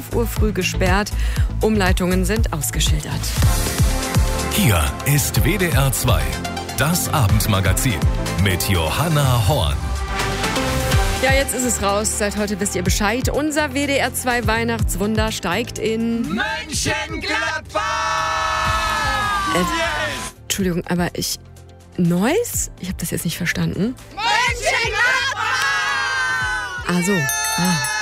Uhr früh gesperrt. Umleitungen sind ausgeschildert. Hier ist WDR 2, das Abendmagazin mit Johanna Horn. Ja, jetzt ist es raus. Seit heute wisst ihr Bescheid. Unser WDR 2 Weihnachtswunder steigt in Mönchengladbach! Entschuldigung, aber Neuss? Ich habe das jetzt nicht verstanden. Mönchengladbach! Ah, so.